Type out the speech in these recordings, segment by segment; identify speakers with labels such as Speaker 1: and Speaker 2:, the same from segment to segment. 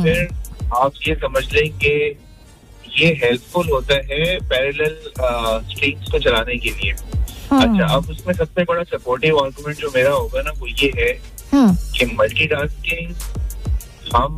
Speaker 1: फिर आप ये समझ लें कि ये हेल्पफुल होता है पैरेलल स्ट्रीम्स को चलाने के लिए। अच्छा, अब उसमें सबसे बड़ा सपोर्टिव आर्गुमेंट जो मेरा होगा ना वो ये है कि मल्टीटास्किंग हम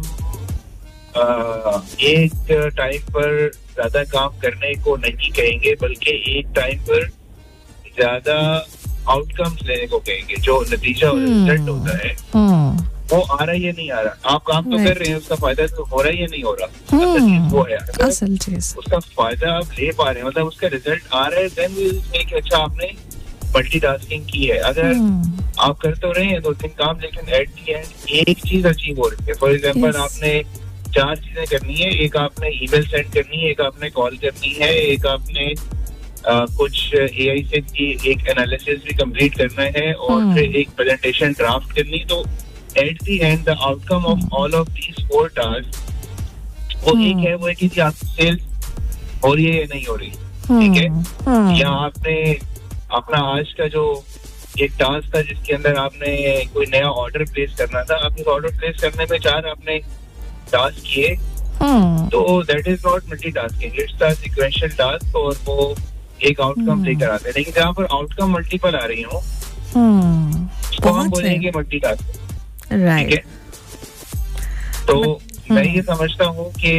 Speaker 1: एक टाइम पर ज्यादा काम करने को नहीं कहेंगे, बल्कि एक टाइम पर ज्यादा आउटकम्स लेने को कहेंगे। जो नतीजा और रिजल्ट होता है वो आ रहा है या नहीं आ रहा, आप काम तो कर रहे हैं, उसका फायदा तो हो रहा है या नहीं हो रहा, असल चीज वो है।
Speaker 2: असल चीज
Speaker 1: उसका फायदा आप ले पा रहे हैं, मतलब उसका रिजल्ट आ रहा है, देन वी विल से कि अच्छा आपने मल्टीटास्किंग की है। अगर आप कर तो रहे हैं 2-3 काम, लेकिन एट दी एंड एक चीज अचीव हो रही है। फॉर एग्जाम्पल आपने 4 चीजें करनी है, एक आपने ईमेल सेंड करनी है, एक आपने कॉल करनी है, एक आपने कुछ एआई से की एक एनालिसिस भी कंप्लीट करना है, और फिर एक प्रेजेंटेशन ड्राफ्ट करनी। तो at the and the outcome of all of these 4 task वो एक है, वो है कि आपकी सेल्स हो रही है या नहीं हो रही, ठीक है। या आपने अपना आज का जो एक टास्क था जिसके अंदर आपने कोई नया ऑर्डर प्लेस करना था, आप उस ऑर्डर प्लेस करने में 4 आपने टास्क किए, तो that is not multitasking, it's a sequential task, और वो एक आउटकम लेकर आते हैं। लेकिन जहाँ पर आउटकम मल्टीपल आ रही हो तो हम बोलेंगे मल्टीटास्किंग, ठीक है। तो मैं ये समझता हूँ कि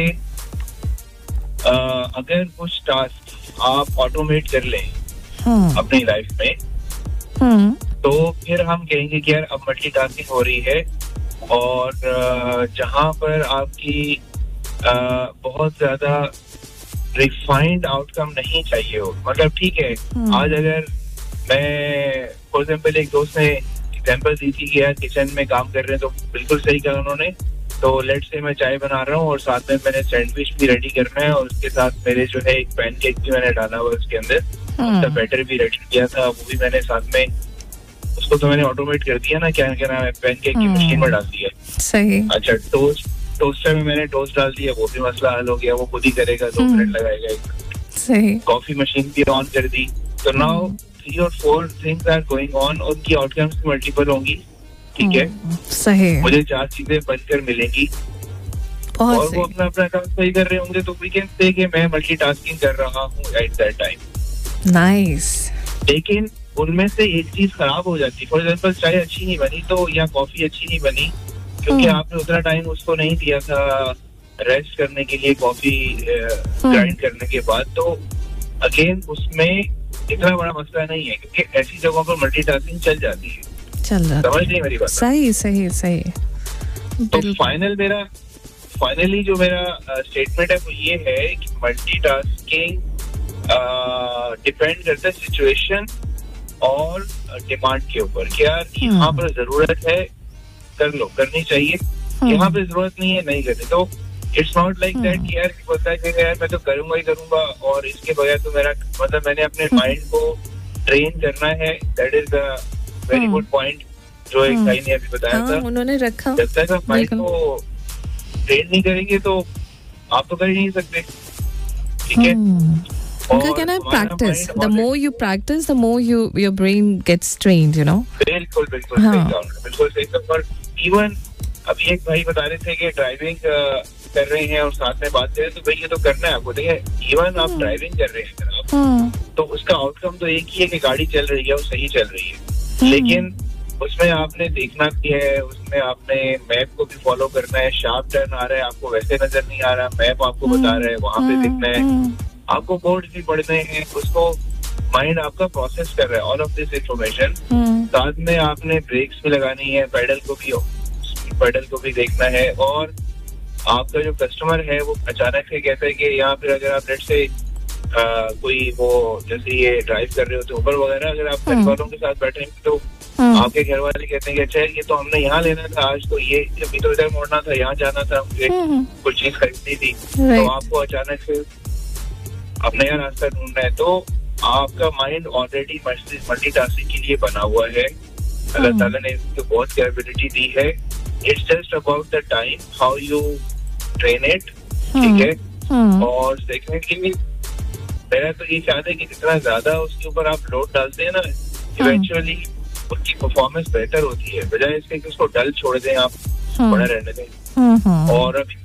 Speaker 1: अगर कुछ टास्क आप ऑटोमेट कर लें अपनी लाइफ में, तो फिर हम कहेंगे कि यार अब मल्टीटास्किंग हो रही है। और जहाँ पर आपकी बहुत ज्यादा रिफाइंड आउटकम नहीं चाहिए हो, मतलब ठीक है, आज अगर मैं फॉर एग्जाम्पल एक दोस्त ने एग्जाम्पल दी थी कि यार किचन में काम कर रहे हैं, तो बिल्कुल सही कहा उन्होंने। तो लेट्स से मैं चाय बना रहा हूँ और साथ में मैंने सैंडविच भी रेडी करना है, और उसके साथ मेरे जो है एक पैनकेक भी मैंने डाला हुआ उसके अंदर, उसका बैटर भी रेडी किया था, वो भी मैंने साथ में, उसको तो मैंने ऑटोमेट कर दिया ना, क्या नाम है, पैनकेक की मशीन में डाल दिया।
Speaker 2: सही।
Speaker 1: अच्छा, टोस्टर में मैंने टोस्ट डाल दिया, वो भी मसला हल हो गया, वो खुद ही करेगा, 2 मिनट लगाएगा।
Speaker 2: सही।
Speaker 1: कॉफी मशीन भी ऑन कर दी। तो नाउ 3 और 4 थिंग्स आर गोइंग ऑन, उनकी आउटकम्स मल्टीपल होंगी, ठीक है।
Speaker 2: सही।
Speaker 1: मुझे 4 चीजें बनकर मिलेंगी और वो अपना अपना काम सही कर रहे होंगे, तो वी कैन से कि मैं मल्टीटास्किंग कर रहा हूँ एट दैट टाइम।
Speaker 2: नाइस।
Speaker 1: लेकिन उनमें से एक चीज खराब हो जाती है, फॉर एग्जाम्पल चाय अच्छी नहीं बनी तो, या कॉफी अच्छी नहीं बनी, क्योंकि आपने उतना टाइम उसको नहीं दिया था रेस्ट करने के लिए कॉफी ग्राइंड करने के बाद। तो अगेन उसमें इतना बड़ा मसला नहीं है, क्योंकि ऐसी जगहों पर मल्टीटास्किंग चल जाती है। समझ नहीं मेरी बात?
Speaker 2: सही सही सही।
Speaker 1: तो फाइनली जो मेरा स्टेटमेंट है वो ये है कि मल्टीटास्किंग डिपेंड करता है सिचुएशन और डिमांड के ऊपर। क्या यहाँ पर जरूरत है कर लो, करनी चाहिए, यहाँ पे जरूरत नहीं है नहीं करनी। तो इट्स नॉट लाइक दैट कि यार पता है कि यार मैं तो करूंगा ही करूंगा, और इसके बगैर तो मेरा मतलब मैंने अपने माइंड को ट्रेन करना है। That is a very good point जो एक भाई ने अभी बताया था,
Speaker 2: उन्होंने रखा।
Speaker 1: जब तक आप माइंड को ट्रेन नहीं करेंगे तो आप तो कर ही नहीं सकते, ठीक है।
Speaker 2: उनका कहना है practice, the more you practice, the more your brain gets trained, you know.
Speaker 1: बिल्कुल बिल्कुल सही। पर इवन अभी एक भाई बता रहे थे कि ड्राइविंग कर रहे हैं और साथ में बात कर रहे हैं, तो भाई ये तो करना है आपको। देखिए, इवन आप ड्राइविंग कर रहे हैं तो उसका आउटकम तो एक ही है कि गाड़ी चल रही है और सही चल रही है, लेकिन उसमें आपने देखना भी है, उसमें आपने मैप को भी फॉलो करना है। शार्प टर्न आ रहा है, आपको वैसे नजर नहीं आ रहा, मैप आपको बता रहा है, वहां पे देखना है, आपको बोर्ड भी पढ़ने हैं, उसको माइंड आपका प्रोसेस कर रहा है ऑल ऑफ दिस इंफॉर्मेशन। साथ में आपने ब्रेक्स भी लगानी है, पैडल को भी देखना है। और आपका जो कस्टमर है वो अचानक से कहता है कि यहाँ पर अगर आप लेट से कोई वो जैसे ये ड्राइव कर रहे होते ऊबर वगैरह, अगर आप घर वालों के साथ बैठे हैं तो आपके घर वाले कहते हैं कि अच्छा ये तो हमने यहाँ लेना था आज, तो ये अभी तो इधर मोड़ना था, यहाँ जाना था, मुझे कुछ चीज खरीदनी थी, तो आपको अचानक से अब नया रास्ता ढूंढना है। तो आपका माइंड ऑलरेडी मल्टीटास्किंग के लिए बना हुआ है, अल्लाह ताला ने इसको बहुत कैपेबिलिटी दी है। It's just about the time how you train it, ठीक है। और सेकेंडली मेरा तो ये चाहता है कि जितना ज्यादा उसके ऊपर आप लोड डालते हैं ना, इवेंचुअली उसकी परफॉर्मेंस बेहतर होती है, बजाय इसके कि उसको डल छोड़ दें आप, बड़ा रहने दें। और अभी